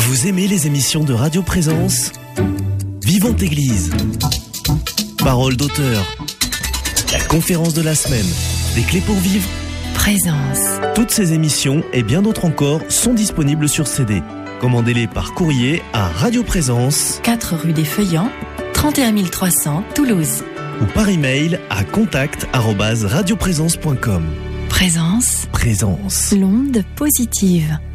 Vous aimez les émissions de Radio Présence ? Vivante Église, Parole d'auteur, la conférence de la semaine, des clés pour vivre, Présence. Toutes ces émissions et bien d'autres encore sont disponibles sur CD. Commandez-les par courrier à Radio Présence, 4 rue des Feuillants, 31 300 Toulouse. ou par email à contact@radioprésence.com. Présence. Présence. L'onde positive.